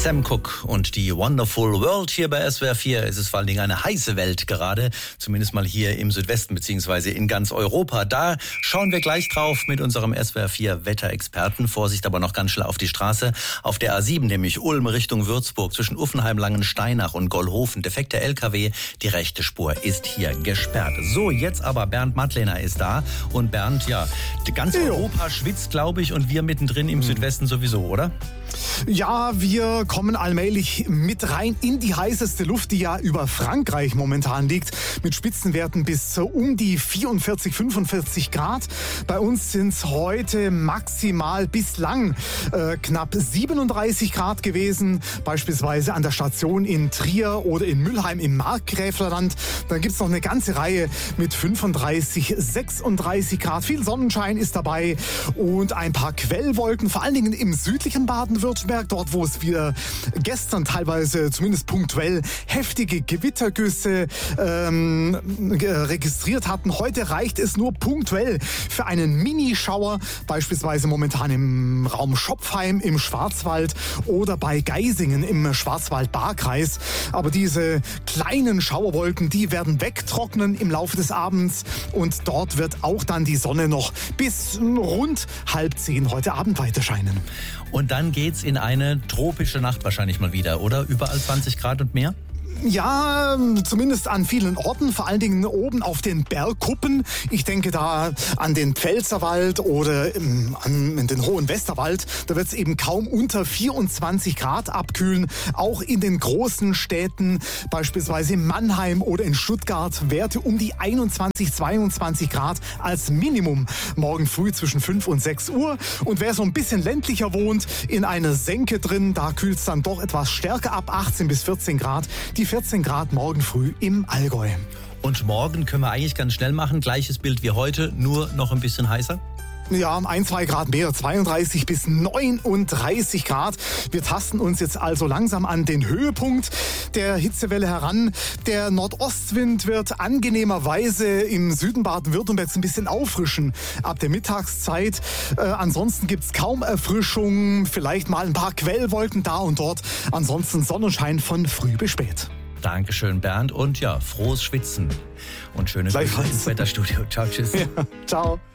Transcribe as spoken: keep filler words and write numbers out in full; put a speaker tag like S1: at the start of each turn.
S1: Sam Cooke und die Wonderful World hier bei S W R vier. Es ist vor allen Dingen eine heiße Welt gerade, zumindest mal hier im Südwesten beziehungsweise in ganz Europa. Da schauen wir gleich drauf mit unserem S W R vier Wetterexperten. Vorsicht aber noch ganz schnell auf die Straße. Auf der A sieben, nämlich Ulm Richtung Würzburg, zwischen Uffenheim, Langensteinach und Gollhofen. Defekter L K W, die rechte Spur ist hier gesperrt. So, jetzt aber Bernd Mattlener ist da. Und Bernd, ja, ganz Europa schwitzt, glaube ich, und wir mittendrin im Südwesten sowieso, oder?
S2: Ja, wir kommen allmählich mit rein in die heißeste Luft, die ja über Frankreich momentan liegt, mit Spitzenwerten bis um die vierundvierzig, fünfundvierzig Grad. Bei uns sind es heute maximal bislang äh, knapp siebenunddreißig Grad gewesen, beispielsweise an der Station in Trier oder in Mülheim im Markgräflerland. Dann gibt es noch eine ganze Reihe mit fünfunddreißig, sechsunddreißig Grad. Viel Sonnenschein ist dabei und ein paar Quellwolken, vor allen Dingen im südlichen Baden-Württemberg, dort wo es wir gestern teilweise zumindest punktuell heftige Gewittergüsse ähm, registriert hatten. Heute reicht es nur punktuell für einen Minischauer, beispielsweise momentan im Raum Schopfheim im Schwarzwald oder bei Geisingen im Schwarzwald-Baar-Kreis. Aber diese kleinen Schauerwolken, die werden wegtrocknen im Laufe des Abends und dort wird auch dann die Sonne noch bis rund halb zehn heute Abend weiter scheinen.
S1: Und dann geht's in eine tropische Nacht wahrscheinlich mal wieder, oder? Überall zwanzig Grad und mehr?
S2: Ja, zumindest an vielen Orten, vor allen Dingen oben auf den Bergkuppen. Ich denke da an den Pfälzerwald oder ähm, an den Hohen Westerwald. Da wird es eben kaum unter vierundzwanzig Grad abkühlen. Auch in den großen Städten, beispielsweise in Mannheim oder in Stuttgart, Werte um die einundzwanzig, zweiundzwanzig Grad als Minimum. Morgen früh zwischen fünf und sechs Uhr. Und wer so ein bisschen ländlicher wohnt, in einer Senke drin, da kühlt es dann doch etwas stärker ab, achtzehn bis vierzehn Grad. Die vierzehn Grad morgen früh im Allgäu.
S1: Und morgen können wir eigentlich ganz schnell machen. Gleiches Bild wie heute, nur noch ein bisschen heißer?
S2: Ja, ein, zwei Grad mehr, zweiunddreißig bis neununddreißig Grad. Wir tasten uns jetzt also langsam an den Höhepunkt der Hitzewelle heran. Der Nordostwind wird angenehmerweise im Süden Baden-Württembergs ein bisschen auffrischen ab der Mittagszeit. Äh, ansonsten gibt's kaum Erfrischung, vielleicht mal ein paar Quellwolken da und dort. Ansonsten Sonnenschein von früh bis spät.
S1: Dankeschön, Bernd. Und ja, frohes Schwitzen und schöne Grüße ins Wetterstudio. Ciao, tschüss.
S2: Ja, ciao.